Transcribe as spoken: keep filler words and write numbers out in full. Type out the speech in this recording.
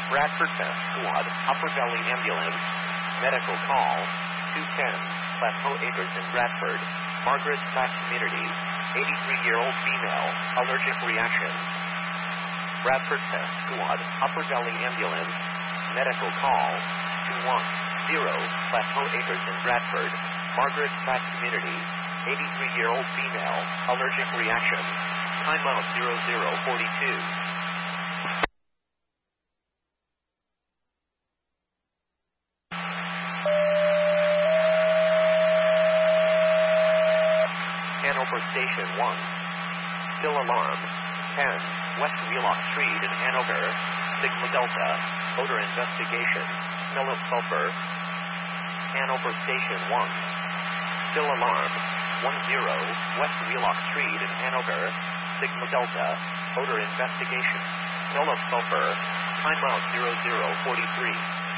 Bradford Test Squad, Upper Valley Ambulance, medical call, two ten, Plateau Acres in Bradford, Margaret Platt Communities, eighty-three-year-old female, allergic reaction. Bradford Test Squad, Upper Valley Ambulance, medical call, two one zero, Plateau Acres in Bradford, Margaret Platt Communities, eighty-three-year-old female, allergic reaction, timeout zero zero forty-two. Hanover Station one. Still alarm. ten. West Wheelock Street in Hanover. Sigma Delta. Odor investigation. Smell of sulfur. Hanover Station one. Still alarm. ten. West Wheelock Street in Hanover. Sigma Delta. Odor investigation. Smell of sulfur. Timeout zero zero forty-three.